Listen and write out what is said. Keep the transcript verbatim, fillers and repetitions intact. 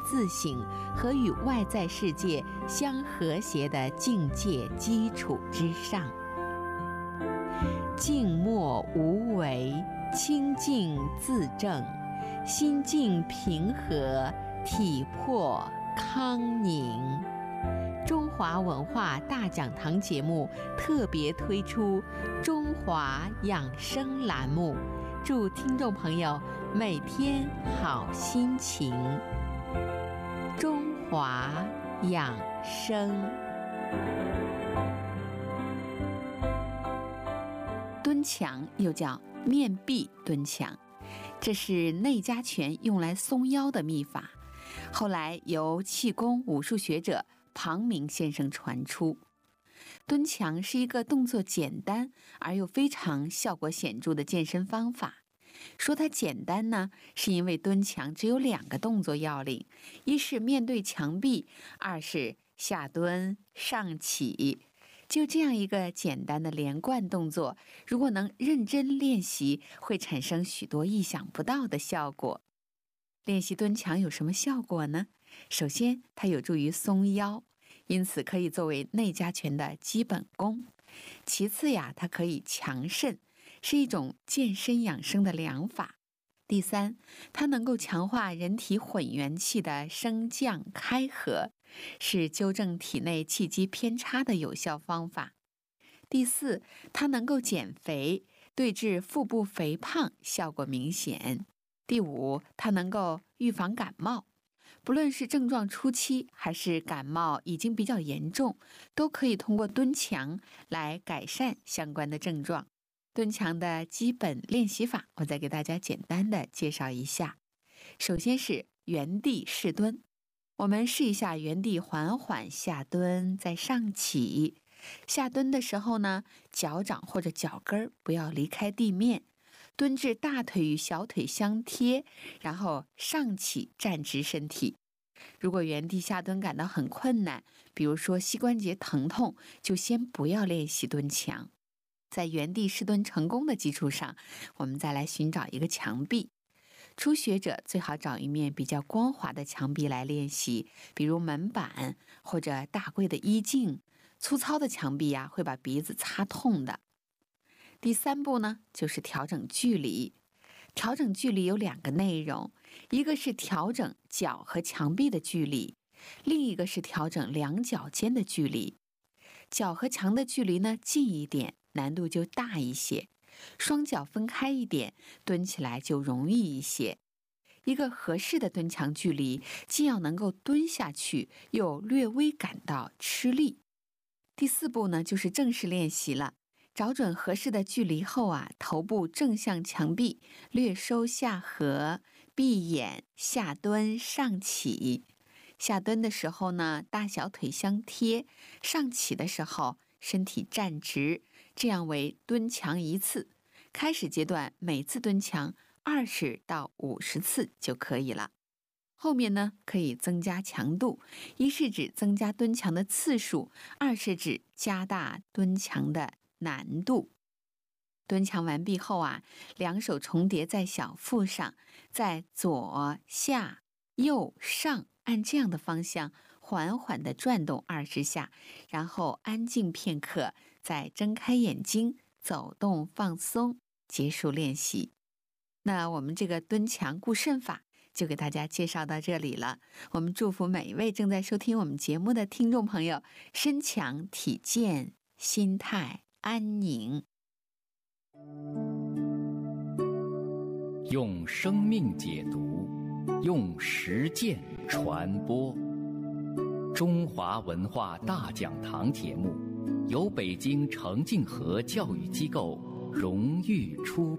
自省和与外在世界相和谐的境界基础之上。静默无为，清净自正，心境平和，体魄康宁。中华文化大讲堂节目特别推出中华养生栏目，祝听众朋友每天好心情。中华养生。蹲墙又叫面壁蹲墙，这是内家拳用来松腰的秘法，后来由气功武术学者庞明先生传出。蹲墙是一个动作简单而又非常效果显著的健身方法。说它简单呢，是因为蹲墙只有两个动作要领，一是面对墙壁，二是下蹲上起。就这样一个简单的连贯动作，如果能认真练习，会产生许多意想不到的效果。练习蹲墙有什么效果呢？首先，它有助于松腰，因此可以作为内家拳的基本功。其次呀，它可以强肾，是一种健身养生的良法。第三，它能够强化人体混元气的升降开合，是纠正体内气机偏差的有效方法。第四，它能够减肥，对治腹部肥胖效果明显。第五，它能够预防感冒，不论是症状初期还是感冒已经比较严重，都可以通过蹲墙来改善相关的症状。蹲墙的基本练习法，我再给大家简单的介绍一下。首先是原地试蹲，我们试一下原地缓缓下蹲，再上起。下蹲的时候呢，脚掌或者脚跟儿不要离开地面，蹲至大腿与小腿相贴，然后上起站直身体。如果原地下蹲感到很困难，比如说膝关节疼痛，就先不要练习蹲墙。在原地试蹲成功的基础上，我们再来寻找一个墙壁。初学者最好找一面比较光滑的墙壁来练习，比如门板或者大柜的衣镜。粗糙的墙壁呀、啊，会把鼻子擦痛的。第三步呢，就是调整距离。调整距离有两个内容，一个是调整脚和墙壁的距离，另一个是调整两脚间的距离。脚和墙的距离呢近一点，难度就大一些；双脚分开一点，蹲起来就容易一些。一个合适的蹲墙距离，既要能够蹲下去，又略微感到吃力。第四步呢，就是正式练习了。找准合适的距离后啊，头部正向墙壁，略收下颌，闭眼下蹲上起。下蹲的时候呢，大小腿相贴；上起的时候，身体站直，这样为蹲墙一次。开始阶段每次蹲墙二十到五十次就可以了。后面呢，可以增加强度，一是指增加蹲墙的次数，二是指加大蹲墙的难度。蹲墙完毕后啊，两手重叠在小腹上，在左下右上按这样的方向缓缓地转动二十下，然后安静片刻，再睁开眼睛走动放松，结束练习。那我们这个蹲墙固肾法就给大家介绍到这里了。我们祝福每一位正在收听我们节目的听众朋友身强体健，心态安宁。 用生命解读，用实践传播。中华文化大讲堂节目由北京程敬和教育机构荣誉出品。